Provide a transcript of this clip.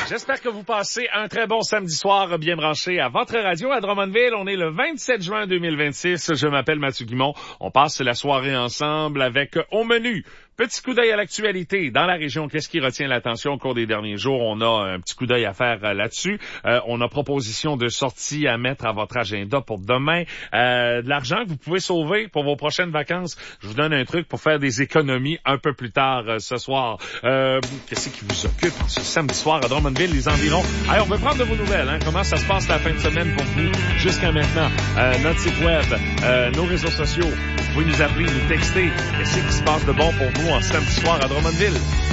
J'espère que vous passez un très bon samedi soir bien branché à votre radio à Drummondville. On est le 27 juin 2026. Je m'appelle Mathieu Guimont. On passe la soirée ensemble avec au menu. Petit coup d'œil à l'actualité dans la région. Qu'est-ce qui retient l'attention au cours des derniers jours? On a un petit coup d'œil à faire là-dessus. On a proposition de sortie à mettre à votre agenda pour demain. De l'argent que vous pouvez sauver pour vos prochaines vacances. Je vous donne un truc pour faire des économies un peu plus tard ce soir. Qu'est-ce qui vous occupe ce samedi soir à Drummondville, les environs? Allez, on veut prendre de vos nouvelles. Comment ça se passe la fin de semaine pour vous jusqu'à maintenant? Notre site web, nos réseaux sociaux. Vous pouvez nous appeler, nous texter. Qu'est-ce qui se passe de bon pour vous en samedi soir à Drummondville?